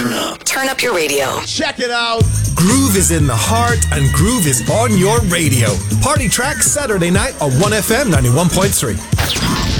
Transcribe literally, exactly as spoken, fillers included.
Turn up. Turn up your radio. Check it out. Groove is in the heart and groove is on your radio. Party Track Saturday night on one F M ninety-one point three.